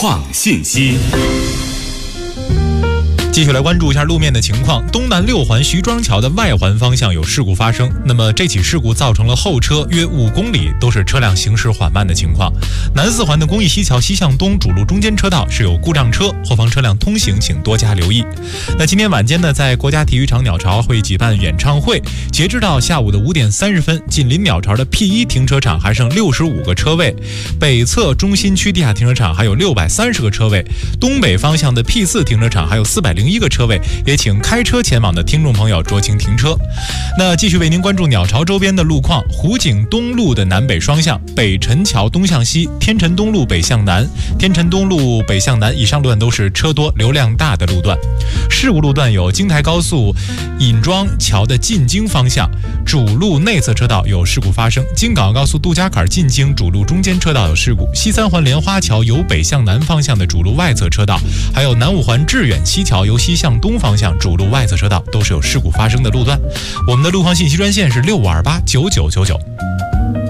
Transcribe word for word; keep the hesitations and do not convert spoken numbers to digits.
创信息。 继续来关注一下路面的情况。东南六环徐庄桥的外环方向有事故发生，那么这起事故造成了后车约五公里都是车辆行驶缓慢的情况。南四环的公益西桥西向东主路中间车道是有故障车，后方车辆通行请多加留意。那今天晚间呢，在国家体育场鸟巢会举办演唱会，截至到下午的五点三十分，紧邻鸟巢的 P 一 停车场还剩六十五个车位，北侧中心区地下停车场还有六百三十个车位，东北方向的 P 四 停车场还有四百零一个车位，也请开车前往的听众朋友酌情停车。那继续为您关注鸟巢周边的路况。湖景东路的南北双向，北辰桥东向西，天辰东路北向南，天辰东路北向南以上路段都是车多流量大的路段。事故路段有京台高速尹庄桥的进京方向主路内侧车道有事故发生，京港高速杜家坎进京主路中间车道有事故，西三环莲花桥由北向南方向的主路外侧车道，还有南五环致远西桥由西向东方向主路外侧车道都是有事故发生的路段。我们的路况信息专线是六五二八九九九九。